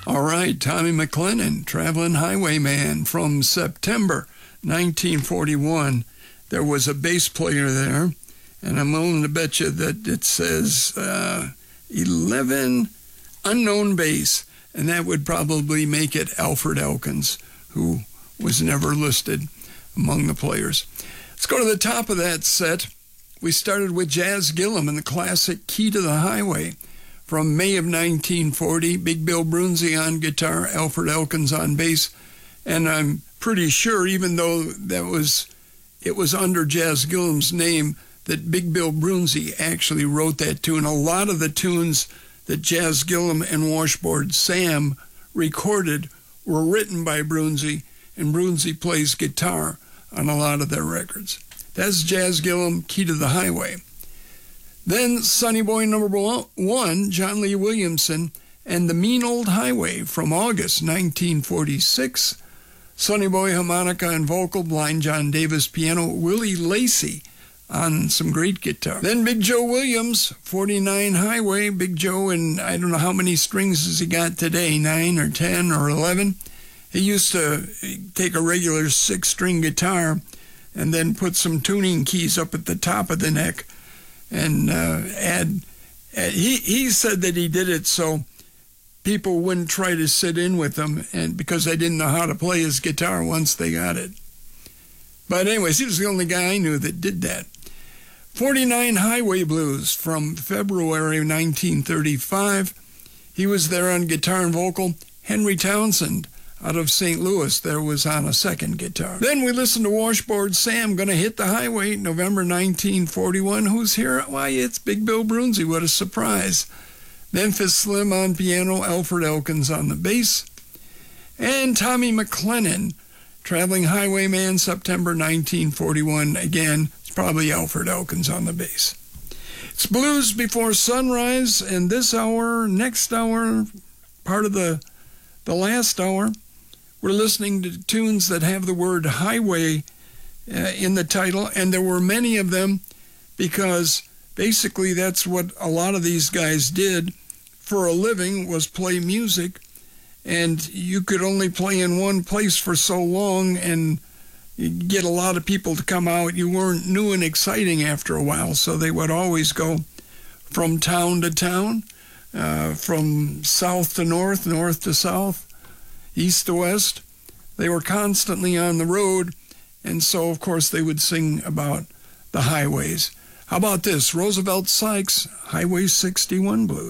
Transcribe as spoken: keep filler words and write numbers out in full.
All right, Tommy McLennan, Traveling Highwayman from September nineteen forty-one. There was a bass player there, and I'm willing to bet you that it says uh, eleven unknown bass, and that would probably make it Alfred Elkins, who was never listed among the players. Let's go to the top of that set. We started with Jazz Gillum and the classic Key to the Highway from May of nineteen forty. Big Bill Broonzy on guitar, Alfred Elkins on bass, and I'm pretty sure, even though that was it was under Jazz Gillum's name, that Big Bill Broonzy actually wrote that tune. A lot of the tunes that Jazz Gillum and Washboard Sam recorded were written by Broonzy, and Broonzy plays guitar on a lot of their records. That's Jazz Gillum, Key to the Highway. Then Sonny Boy number one, John Lee Williamson, and The Mean Old Highway from August nineteen forty-six. Sonny Boy harmonica and vocal, Blind John Davis piano, Willie Lacey on some great guitar. Then Big Joe Williams, forty-nine Highway. Big Joe, and I don't know how many strings has he got today, nine or ten or eleven. He used to take a regular six-string guitar and then put some tuning keys up at the top of the neck and uh, add, add he, he said that he did it so people wouldn't try to sit in with him, and because they didn't know how to play his guitar once they got it. But anyways, he was the only guy I knew that did that. forty-nine Highway Blues from February nineteen thirty-five. He was there on guitar and vocal. Henry Townsend out of Saint Louis there was on a second guitar. Then we listened to Washboard Sam, Gonna Hit the Highway, November nineteen forty-one. Who's here? Why, it's Big Bill Broonzy. What a surprise. Memphis Slim on piano, Alfred Elkins on the bass. And Tommy McLennan, Traveling Highwayman, September nineteen forty-one. Again, it's probably Alfred Elkins on the bass. It's Blues Before Sunrise, and this hour, next hour, part of the, the last hour, we're listening to tunes that have the word highway uh, in the title, and there were many of them because basically that's what a lot of these guys did for a living, was play music, and you could only play in one place for so long and get a lot of people to come out. You weren't new and exciting after a while, so they would always go from town to town, uh, from south to north, north to south, east to west. They were constantly on the road, and so, of course, they would sing about the highways. How about this? Roosevelt Sykes, Highway sixty-one Blues.